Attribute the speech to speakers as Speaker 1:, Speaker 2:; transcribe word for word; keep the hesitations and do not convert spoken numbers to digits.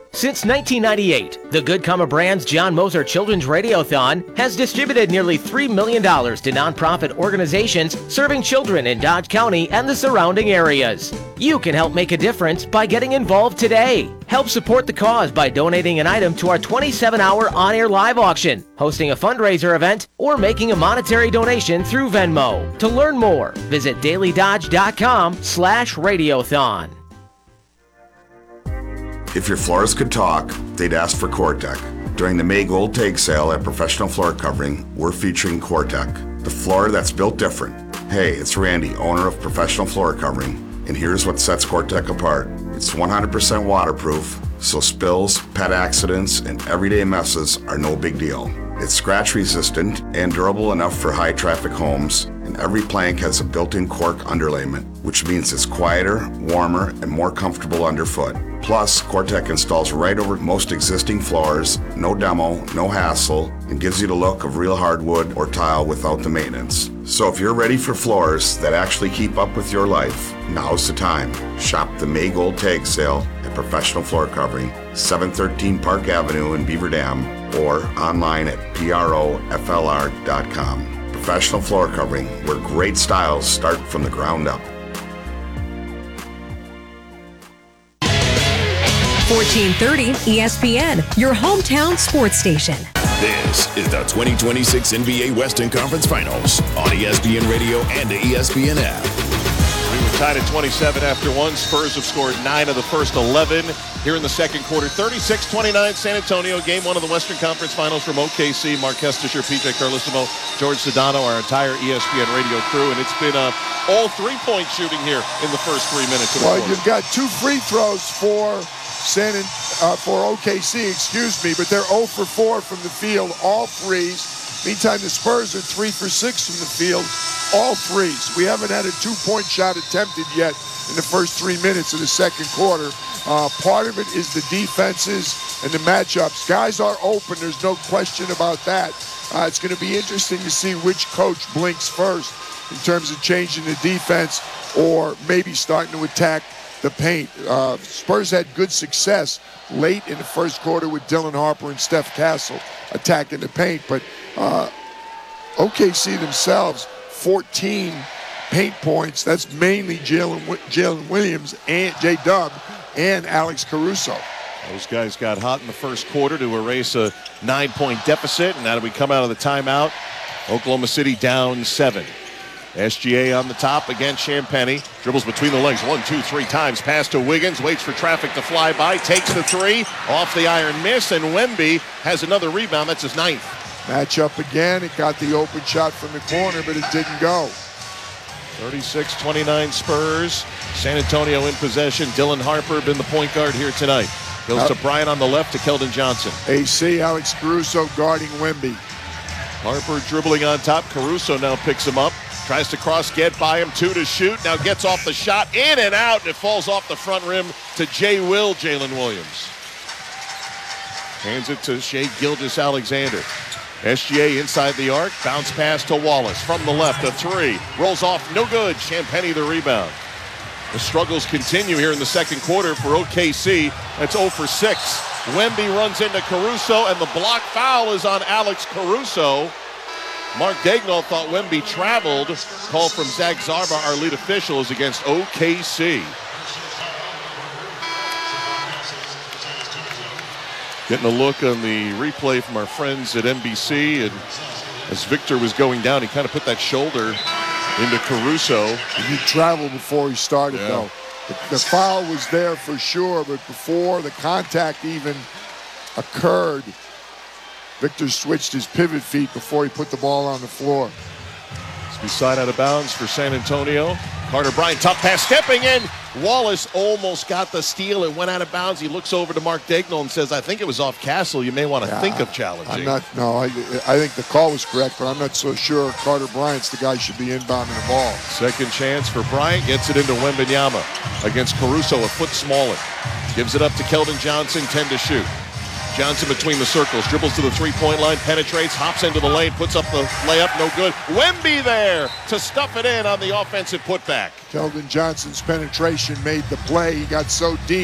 Speaker 1: Since nineteen ninety-eight, the Good Karma Brand's John Moser Children's Radiothon has distributed nearly three million dollars to nonprofit organizations serving children in Dodge County and the surrounding areas. You can help make a difference by getting involved today. Help support the cause by donating an item to our twenty-seven hour on-air live auction, hosting a fundraiser event, or making a monetary donation through Venmo. To learn more, visit daily dodge dot com slash radiothon.
Speaker 2: If your floors could talk, they'd ask for CoreTech. During the May Gold Take Sale at Professional Floor Covering, we're featuring CoreTech, the floor that's built different. Hey, it's Randy, owner of Professional Floor Covering, and here's what sets CoreTech apart. It's one hundred percent waterproof, so spills, pet accidents, and everyday messes are no big deal. It's scratch resistant and durable enough for high traffic homes, and every plank has a built-in cork underlayment, which means it's quieter, warmer, and more comfortable underfoot. Plus, CoreTech installs right over most existing floors, no demo, no hassle, and gives you the look of real hardwood or tile without the maintenance. So if you're ready for floors that actually keep up with your life, now's the time. Shop the May Gold Tag Sale at Professional Floor Covering, seven thirteen Park Avenue in Beaver Dam, or online at proflr dot com. Professional Floor Covering, where great styles start from the ground up.
Speaker 3: fourteen thirty E S P N, your hometown sports station.
Speaker 4: This is the twenty twenty-six N B A Western Conference Finals on E S P N Radio and the E S P N app.
Speaker 5: We were tied at twenty-seven after one. Spurs have scored nine of the first eleven here in the second quarter. thirty-six twenty-nine San Antonio. Game one of the Western Conference Finals from O K C. Mark Kestisher, P J Carlissimo, George Sedano, our entire E S P N radio crew. And it's been uh, all three-point shooting here in the first three minutes of the
Speaker 6: Well,
Speaker 5: quarter.
Speaker 6: You've got two free throws for San uh, for O K C, excuse me, but they're zero for four from the field, all threes. Meantime, the Spurs are three for six from the field, all threes. We haven't had a two-point shot attempted yet in the first three minutes of the second quarter. Uh, part of it is the defenses and the matchups. Guys are open. There's no question about that. Uh, it's going to be interesting to see which coach blinks first in terms of changing the defense or maybe starting to attack the paint. Uh, Spurs had good success late in the first quarter with Dylan Harper and Steph Castle attacking the paint, but uh, O K C themselves, fourteen paint points. That's mainly Jalen Jalen Williams and J-Dub and Alex Caruso.
Speaker 5: Those guys got hot in the first quarter to erase a nine-point deficit, and now that we come out of the timeout, Oklahoma City down seven. S G A on the top against Champagnie. Dribbles between the legs one, two, three times. Pass to Wiggins. Waits for traffic to fly by. Takes the three. Off the iron miss. And Wemby has another rebound. That's his ninth.
Speaker 6: Match up again. It got the open shot from the corner, but it didn't go.
Speaker 5: thirty-six twenty-nine Spurs. San Antonio in possession. Dylan Harper been the point guard here tonight. Goes to Bryant on the left to Keldon Johnson.
Speaker 6: A C, Alex Caruso guarding Wemby.
Speaker 5: Harper dribbling on top. Caruso now picks him up. Tries to cross, get by him, two to shoot. Now gets off the shot, in and out, and it falls off the front rim to Jay Will, Jalen Williams. Hands it to Shai Gilgeous-Alexander. S G A inside the arc, bounce pass to Wallace. From the left, a three. Rolls off, no good. Champagnie the rebound. The struggles continue here in the second quarter for O K C. That's zero for six. Wemby runs into Caruso, and the block foul is on Alex Caruso. Mark Daigneault thought Wemby traveled. Call from Zach Zarba, our lead official, is against O K C. Getting a look on the replay from our friends at N B C, and as Victor was going down, he kind of put that shoulder into Caruso.
Speaker 6: He traveled before he started,
Speaker 5: yeah.
Speaker 6: though. The, the foul was there for sure, but before the contact even occurred, Victor switched his pivot feet before he put the ball on the floor.
Speaker 5: It's beside out of bounds for San Antonio. Carter Bryant, tough pass, stepping in. Wallace almost got the steal. It went out of bounds. He looks over to Mark Daigneault and says, I think it was off Castle. You may want to
Speaker 6: yeah,
Speaker 5: think of challenging.
Speaker 6: I'm not, no, I, I think the call was correct, but I'm not so sure Carter Bryant's the guy who should be inbounding the ball.
Speaker 5: Second chance for Bryant. Gets it into Wembanyama against Caruso, a foot smaller. Gives it up to Keldon Johnson, ten to shoot. Johnson between the circles, dribbles to the three-point line, penetrates, hops into the lane, puts up the layup, no good. Wemby there to stuff it in on the offensive putback.
Speaker 6: Keldon Johnson's penetration made the play. He got so deep.